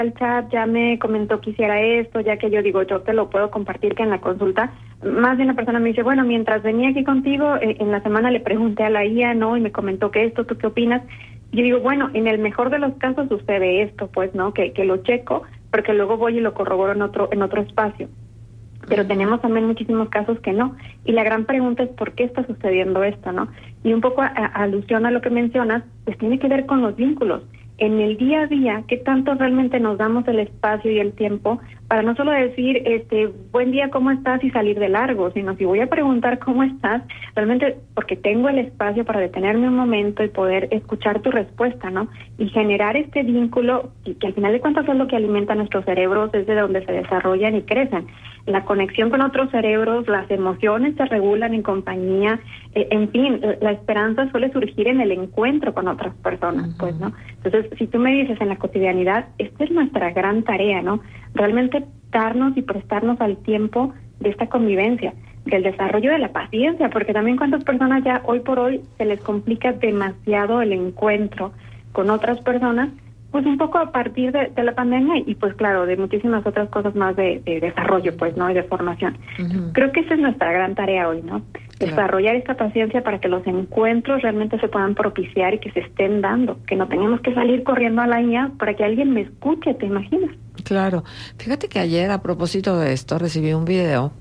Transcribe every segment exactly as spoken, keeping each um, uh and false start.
al chat, ya me comentó que hiciera esto, ya que yo digo, yo te lo puedo compartir que en la consulta, más de una persona me dice, bueno, mientras venía aquí contigo, eh, en la semana le pregunté a la I A, ¿no? Y me comentó que esto, ¿tú qué opinas? Y yo digo, bueno, en el mejor de los casos sucede esto, pues, ¿no? Que, que lo checo, porque luego voy y lo corroboro en otro, en otro espacio. Pero tenemos también muchísimos casos que no. Y la gran pregunta es por qué está sucediendo esto, ¿no? Y un poco a, a alusión a lo que mencionas, pues tiene que ver con los vínculos. En el día a día, ¿qué tanto realmente nos damos el espacio y el tiempo para no solo decir, este, buen día, ¿cómo estás? Y salir de largo, sino si voy a preguntar cómo estás, realmente porque tengo el espacio para detenerme un momento y poder escuchar tu respuesta, ¿no? Y generar este vínculo, y que al final de cuentas es lo que alimenta nuestros cerebros, desde donde se desarrollan y crecen. La conexión con otros cerebros, las emociones se regulan en compañía, eh, en fin, la esperanza suele surgir en el encuentro con otras personas, uh-huh. pues, ¿no? Entonces, si tú me dices en la cotidianidad, esta es nuestra gran tarea, ¿no? Realmente darnos y prestarnos al tiempo de esta convivencia, del desarrollo de la paciencia, porque también cuántas personas ya hoy por hoy se les complica demasiado el encuentro con otras personas, pues un poco a partir de, de la pandemia y pues claro, de muchísimas otras cosas más de, de desarrollo, pues, ¿no? Y de formación. Uh-huh. Creo que esa es nuestra gran tarea hoy, ¿no? Claro. Desarrollar esta paciencia para que los encuentros realmente se puedan propiciar y que se estén dando, que no tengamos que salir corriendo a la I A para que alguien me escuche, ¿te imaginas? Claro. Fíjate que ayer, a propósito de esto, recibí un video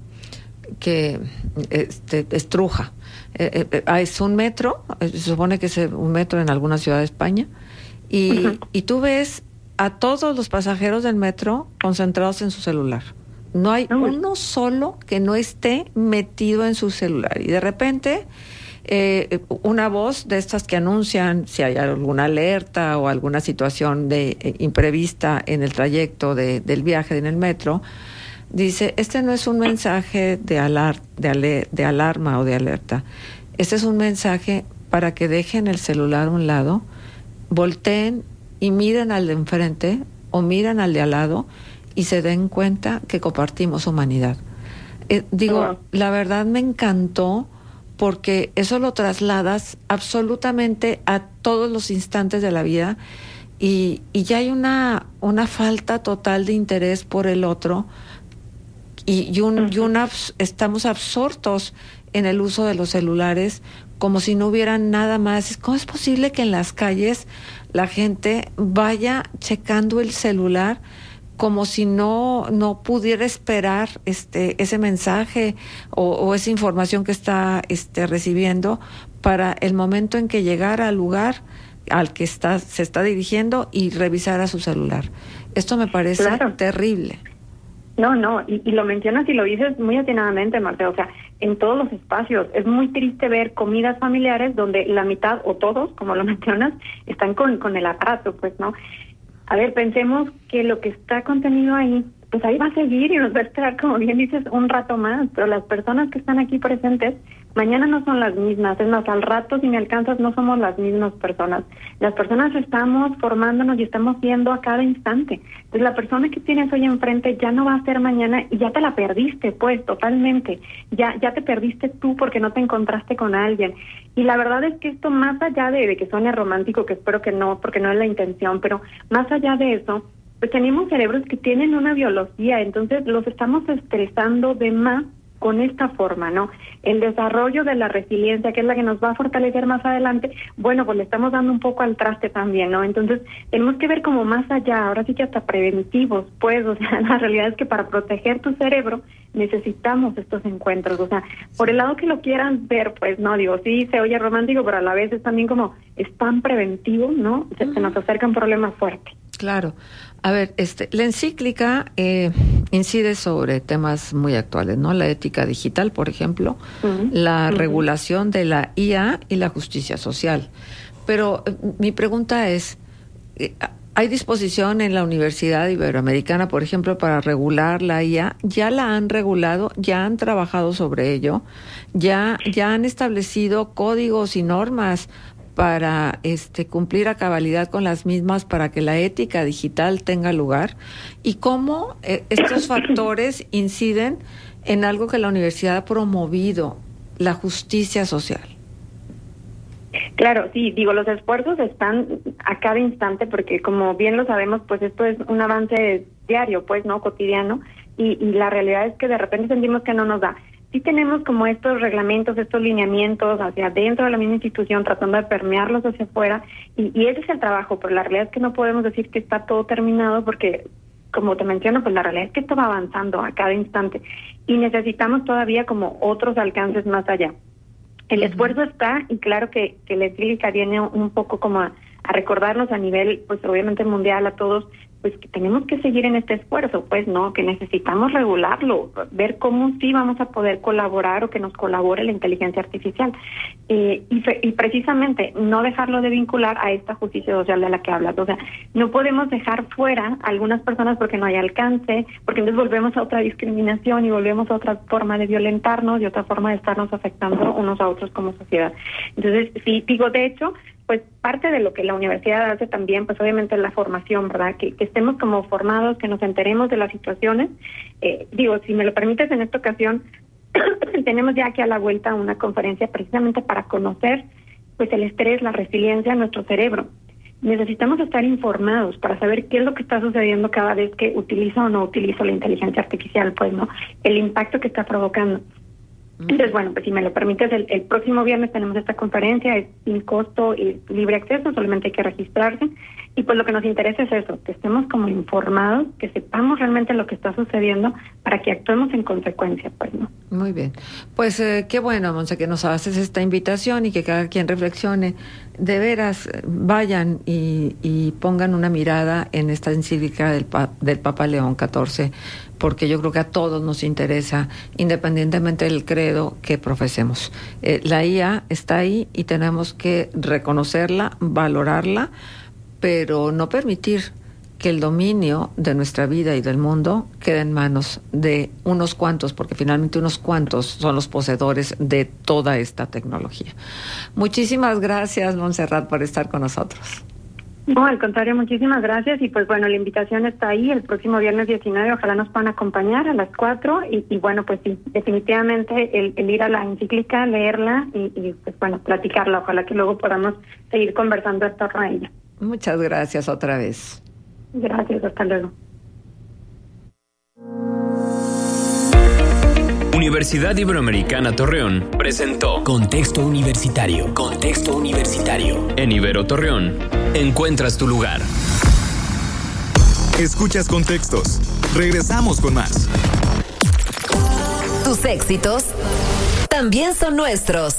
que este, estruja. Eh, eh, es un metro, se supone que es un metro en alguna ciudad de España, y, uh-huh. y tú ves a todos los pasajeros del metro concentrados en su celular. No hay uh-huh. uno solo que no esté metido en su celular. Y de repente, eh, una voz de estas que anuncian si hay alguna alerta o alguna situación de eh, imprevista en el trayecto de, del viaje en el metro, dice, este no es un mensaje de, alar, de, ale, de alarma o de alerta. Este es un mensaje para que dejen el celular a un lado, volteen y miren al de enfrente o miren al de al lado y se den cuenta que compartimos humanidad. Eh, digo, uh-huh. la verdad me encantó porque eso lo trasladas absolutamente a todos los instantes de la vida y, y ya hay una, una falta total de interés por el otro y, y, un, uh-huh. y una, estamos absortos en el uso de los celulares como si no hubiera nada más. ¿Cómo es posible que en las calles la gente vaya checando el celular como si no no pudiera esperar este ese mensaje o, o esa información que está este recibiendo para el momento en que llegara al lugar al que está se está dirigiendo y revisara su celular? Esto me parece claro. terrible. No, no, y, y lo mencionas y lo dices muy atinadamente, Marta, o sea, en todos los espacios. Es muy triste ver comidas familiares donde la mitad o todos, como lo mencionas, están con, con el aparato, pues, ¿no? A ver, pensemos que lo que está contenido ahí, pues ahí va a seguir y nos va a esperar, como bien dices, un rato más, pero las personas que están aquí presentes, mañana no son las mismas, es más, al rato, si me alcanzas, no somos las mismas personas. Las personas estamos formándonos y estamos viendo a cada instante. Entonces, la persona que tienes hoy enfrente ya no va a ser mañana y ya te la perdiste, pues, totalmente. Ya ya te perdiste tú porque no te encontraste con alguien. Y la verdad es que esto, más allá de, de que suene romántico, que espero que no, porque no es la intención, pero más allá de eso, pues tenemos cerebros que tienen una biología, entonces los estamos estresando de más con esta forma, ¿no? El desarrollo de la resiliencia, que es la que nos va a fortalecer más adelante, bueno, pues le estamos dando un poco al traste también, ¿no? Entonces, tenemos que ver como más allá, ahora sí que hasta preventivos, pues, o sea, la realidad es que para proteger tu cerebro necesitamos estos encuentros, o sea, por el lado que lo quieran ver, pues, no, digo, sí, se oye romántico, pero a la vez es también como, es tan preventivo, ¿no? Se, uh-huh. se nos acerca un problema fuerte. Claro. A ver, este, la encíclica eh, incide sobre temas muy actuales, ¿no? La ética digital, por ejemplo, uh-huh. la uh-huh. regulación de la I A y la justicia social. Pero eh, mi pregunta es, eh, ¿hay disposición en la Universidad Iberoamericana, por ejemplo, para regular la I A? ¿Ya la han regulado? ¿Ya han trabajado sobre ello? ¿Ya, ya han establecido códigos y normas para este cumplir a cabalidad con las mismas para que la ética digital tenga lugar? ¿Y cómo eh, estos factores inciden en algo que la universidad ha promovido, la justicia social? Claro, sí, digo, los esfuerzos están a cada instante porque como bien lo sabemos, pues esto es un avance diario, pues, ¿no? Cotidiano, y, y la realidad es que de repente sentimos que no nos da. Sí tenemos como estos reglamentos, estos lineamientos hacia adentro de la misma institución, tratando de permearlos hacia afuera, y, y ese es el trabajo, pero la realidad es que no podemos decir que está todo terminado porque, como te menciono, pues la realidad es que esto va avanzando a cada instante y necesitamos todavía como otros alcances más allá. El esfuerzo está, y claro que, que la clínica viene un poco como a, a recordarnos a nivel, pues obviamente mundial a todos, pues que tenemos que seguir en este esfuerzo, pues no, que necesitamos regularlo, ver cómo sí vamos a poder colaborar o que nos colabore la inteligencia artificial. Eh, y, fe, y precisamente no dejarlo de vincular a esta justicia social de la que hablas. O sea, no podemos dejar fuera a algunas personas porque no hay alcance, porque entonces volvemos a otra discriminación y volvemos a otra forma de violentarnos y otra forma de estarnos afectando unos a otros como sociedad. Entonces, sí, digo, de hecho, pues parte de lo que la universidad hace también, pues obviamente es la formación, ¿verdad? Que, que estemos como formados, que nos enteremos de las situaciones. Eh, digo, si me lo permites, en esta ocasión tenemos ya aquí a la vuelta una conferencia precisamente para conocer pues el estrés, la resiliencia de nuestro cerebro. Necesitamos estar informados para saber qué es lo que está sucediendo cada vez que utilizo o no utilizo la inteligencia artificial, pues, ¿no? El impacto que está provocando. Entonces, bueno, pues si me lo permites, el, el próximo viernes tenemos esta conferencia, es sin costo y libre acceso, solamente hay que registrarse. Y pues lo que nos interesa es eso, que estemos como informados, que sepamos realmente lo que está sucediendo para que actuemos en consecuencia, pues, ¿no? Muy bien. Pues eh, qué bueno, Monse, que nos haces esta invitación y que cada quien reflexione. De veras, vayan y, y pongan una mirada en esta encíclica del, pa, del Papa León catorce, porque yo creo que a todos nos interesa, independientemente del credo que profesemos. Eh, la I A está ahí y tenemos que reconocerla, valorarla, pero no permitir que el dominio de nuestra vida y del mundo quede en manos de unos cuantos, porque finalmente unos cuantos son los poseedores de toda esta tecnología. Muchísimas gracias, Montserrat, por estar con nosotros. No, al contrario, muchísimas gracias. Y pues bueno, la invitación está ahí el próximo viernes diecinueve, ojalá nos puedan acompañar a las cuatro. Y, y bueno, pues sí, definitivamente el, el ir a la encíclica, leerla y, y pues bueno, platicarla. Ojalá que luego podamos seguir conversando en torno a ella. Muchas gracias otra vez. Gracias, hasta luego. Universidad Iberoamericana Torreón presentó Contexto Universitario. Contexto Universitario. En Ibero Torreón, encuentras tu lugar. Escuchas Contextos. Regresamos con más. Tus éxitos también son nuestros.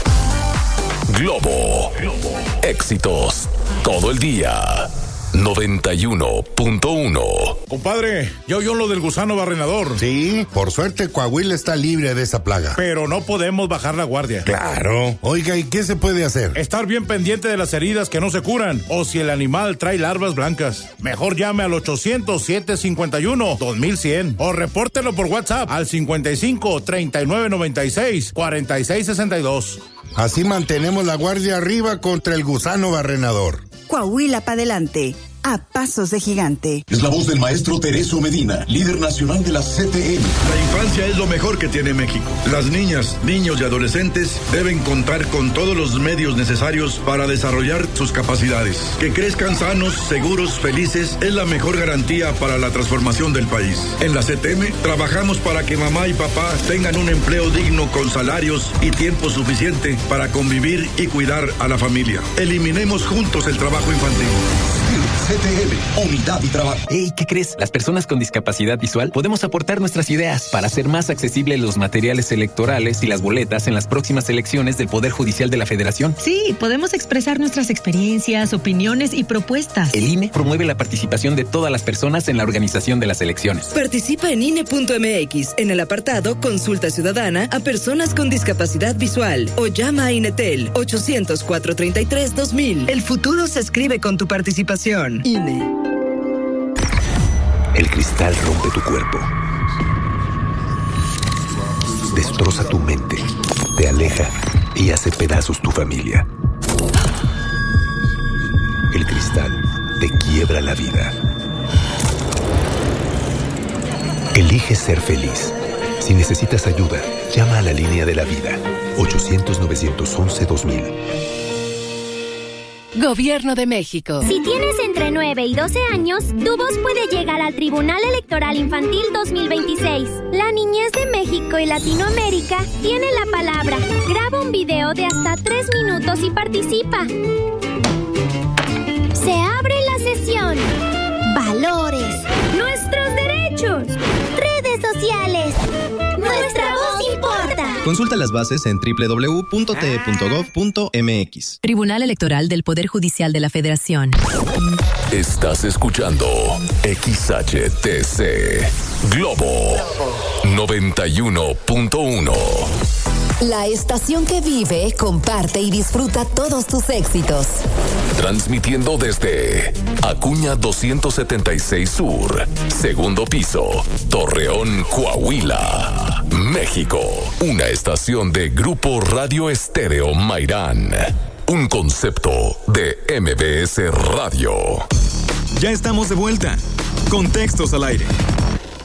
Globo. Éxitos todo el día. noventa y uno punto uno. Compadre, ya oyó lo del gusano barrenador. Sí, por suerte Coahuila está libre de esa plaga. Pero no podemos bajar la guardia. Claro. Oiga, ¿y qué se puede hacer? Estar bien pendiente de las heridas que no se curan o si el animal trae larvas blancas. Mejor llame al ochocientos, siete cincuenta y uno, dos mil cien o repórtelo por WhatsApp al cincuenta y cinco, treinta y nueve noventa y seis, cuarenta y seis sesenta y dos. Así mantenemos la guardia arriba contra el gusano barrenador. Coahuila pa' adelante, a pasos de gigante. Es la voz del maestro Tereso Medina, líder nacional de la C T M. La infancia es lo mejor que tiene México. Las niñas, niños y adolescentes deben contar con todos los medios necesarios para desarrollar sus capacidades. Que crezcan sanos, seguros, felices es la mejor garantía para la transformación del país. En la C T M trabajamos para que mamá y papá tengan un empleo digno con salarios y tiempo suficiente para convivir y cuidar a la familia. Eliminemos juntos el trabajo infantil. C T M, unidad y trabajo. Hey, ¿qué crees? Las personas con discapacidad visual podemos aportar nuestras ideas para hacer más accesibles los materiales electorales y las boletas en las próximas elecciones del Poder Judicial de la Federación. Sí, podemos expresar nuestras experiencias, opiniones y propuestas. El I N E promueve la participación de todas las personas en la organización de las elecciones. Participa en I N E punto M X en el apartado Consulta Ciudadana a personas con discapacidad visual o llama a INETEL ochocientos, cuatrocientos treinta y tres, dos mil. El futuro se escribe con tu participación. I N E. El cristal rompe tu cuerpo. Destroza tu mente. Te aleja y hace pedazos tu familia. El cristal te quiebra la vida. Elige ser feliz. Si necesitas ayuda, llama a la línea de la vida. ochocientos, novecientos once, dos mil. Gobierno de México. Si tienes entre nueve y doce años, tu voz puede llegar al Tribunal Electoral Infantil dos mil veintiséis. La niñez de México y Latinoamérica tiene la palabra. Graba un video de hasta tres minutos y participa. Se abre la sesión. Valores. Nuestros derechos. Redes sociales. Nuestra voz importa. Consulta las bases en doble u doble u doble u punto t e punto gov punto m x. Tribunal Electoral del Poder Judicial de la Federación. Estás escuchando X H T C Globo noventa y uno punto uno. La estación que vive, comparte y disfruta todos tus éxitos. Transmitiendo desde Acuña doscientos setenta y seis Sur, segundo piso, Torreón, Coahuila, México. Una estación de Grupo Radio Estéreo Mairán. Un concepto de M B S Radio. Ya estamos de vuelta. Contextos al aire.